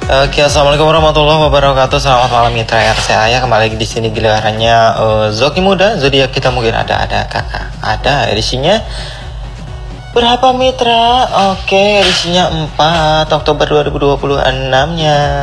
Oke, assalamualaikum warahmatullahi wabarakatuh. Selamat malam mitra RCA ya. Kembali lagi di sini gilirannya Zoki Muda. Zodiak kita mungkin ada kakak. Ada edisinya berapa mitra? Oke, edisinya 4 Oktober 2026 nya.